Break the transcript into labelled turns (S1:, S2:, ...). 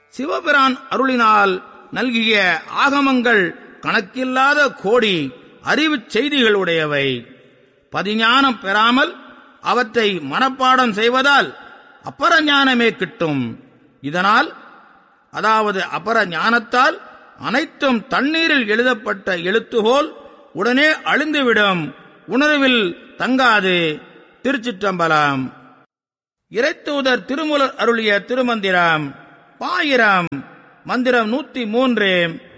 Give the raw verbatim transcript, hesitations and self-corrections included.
S1: சிவபிரான் அருளினால் நல்கிய ஆகமங்கள் கணக்கில்லாத கோடி அறிவுச் செய்திகளுடையவை. பதிஞானம் பெறாமல் அவற்றை மனப்பாடம் செய்வதால் அப்பர ஞானமே கிட்டும். இதனால், அதாவது அபர ஞானத்தால் அனைத்தும் தண்ணீரில் எழுதப்பட்ட எழுத்துகோல் உடனே அழிந்துவிடும், உணர்வில் தங்காது. திருச்சிற்றம்பலம். இறைத்தூதர் திருமூலர் அருளிய திருமந்திரம் பாயிரம். மந்திரம் நூத்தி மூன்று.